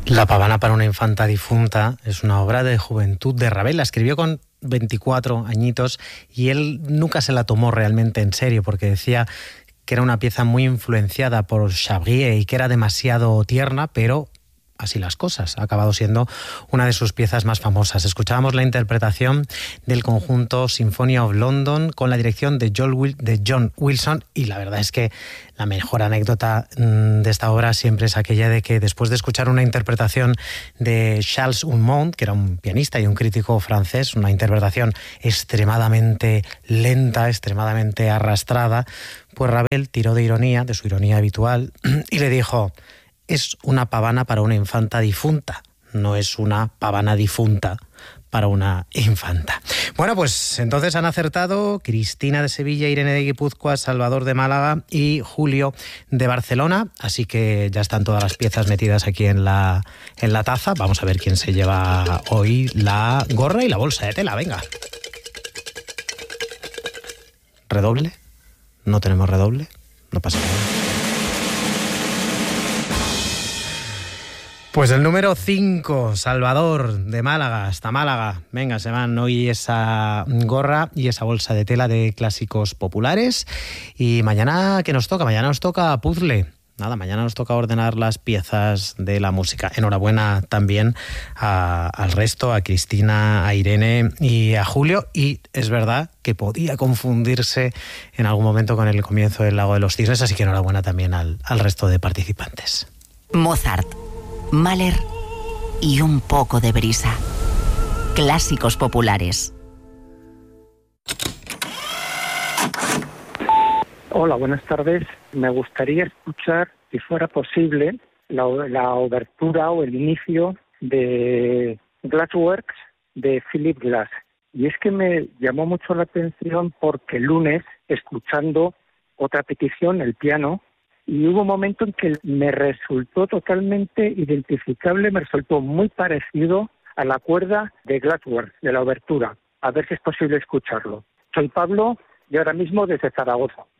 La pavana para una infanta difunta es una obra de juventud de Ravel. La escribió con 24 añitos y él nunca se la tomó realmente en serio porque decía que era una pieza muy influenciada por Chabrier y que era demasiado tierna, pero así las cosas. Ha acabado siendo una de sus piezas más famosas. Escuchábamos la interpretación del conjunto Symphony of London con la dirección de John Wilson, y la verdad es que la mejor anécdota de esta obra siempre es aquella de que después de escuchar una interpretación de Charles Gounod, que era un pianista y un crítico francés, una interpretación extremadamente lenta, extremadamente arrastrada, pues Ravel tiró de ironía, de su ironía habitual, y le dijo: es una pavana para una infanta difunta, no es una pavana difunta para una infanta. Bueno, pues entonces han acertado Cristina de Sevilla, Irene de Guipúzcoa, Salvador de Málaga y Julio de Barcelona, así que ya están todas las piezas metidas aquí en la taza. Vamos a ver quién se lleva hoy la gorra y la bolsa de tela. Venga. ¿Redoble? ¿No tenemos redoble? No pasa nada. Pues el número 5, Salvador, de Málaga, hasta Málaga. Venga, se van hoy esa gorra y esa bolsa de tela de clásicos populares. Y mañana, ¿qué nos toca? Mañana nos toca puzzle. Nada, mañana nos toca ordenar las piezas de la música. Enhorabuena también al resto, a Cristina, a Irene y a Julio. Y es verdad que podía confundirse en algún momento con el comienzo del Lago de los Cisnes, así que enhorabuena también al resto de participantes. Mozart, Mahler y un poco de brisa. Clásicos populares. Hola, buenas tardes. Me gustaría escuchar, si fuera posible, la obertura o el inicio de Glassworks de Philip Glass. Y es que me llamó mucho la atención porque el lunes, escuchando otra petición, el piano, y hubo un momento en que me resultó totalmente identificable, me resultó muy parecido a la cuerda de Glassworks, de la obertura. A ver si es posible escucharlo. Soy Pablo y ahora mismo desde Zaragoza.